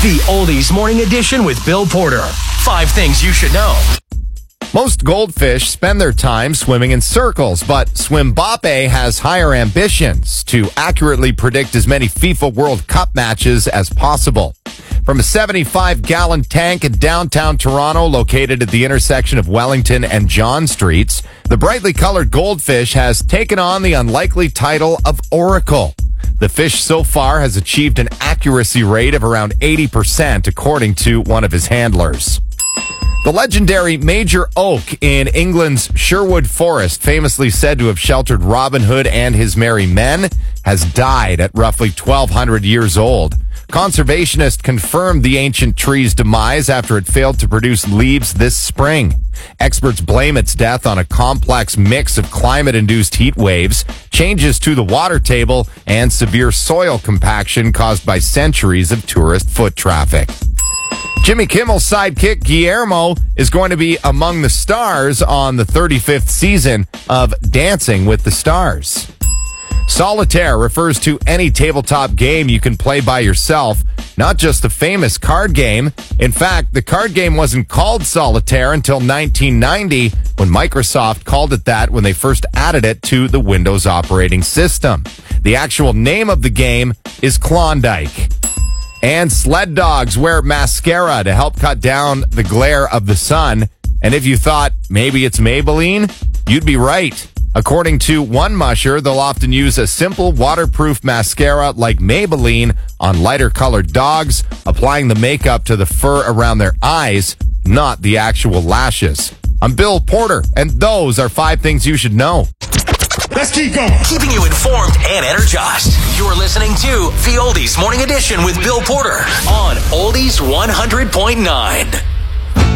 The Oldies Morning Edition with Bill Porter. 5 things you should know. Most goldfish spend their time swimming in circles, but Swimbappe has higher ambitions to accurately predict as many FIFA World Cup matches as possible. From a 75-gallon tank in downtown Toronto, located at the intersection of Wellington and John Streets, the brightly colored goldfish has taken on the unlikely title of Oracle. The fish so far has achieved an accuracy rate of around 80%, according to one of his handlers. The legendary Major Oak in England's Sherwood Forest, famously said to have sheltered Robin Hood and his merry men, has died at roughly 1,200 years old. Conservationists confirmed the ancient tree's demise after it failed to produce leaves this spring. Experts blame its death on a complex mix of climate-induced heat waves, changes to the water table, and severe soil compaction caused by centuries of tourist foot traffic. Jimmy Kimmel's sidekick, Guillermo, is going to be among the stars on the 35th season of Dancing with the Stars. Solitaire refers to any tabletop game you can play by yourself, not just the famous card game. In fact, the card game wasn't called Solitaire until 1990, when Microsoft called it that when they first added it to the Windows operating system. The actual name of the game is Klondike. And sled dogs wear mascara to help cut down the glare of the sun. And if you thought maybe it's Maybelline, you'd be right. According to one musher, they'll often use a simple waterproof mascara like Maybelline on lighter colored dogs, applying the makeup to the fur around their eyes, not the actual lashes. I'm Bill Porter, and those are 5 things you should know. Let's keep going. Keeping you informed and energized. You're listening to The Oldies Morning Edition with Bill Porter on Oldies 100.9.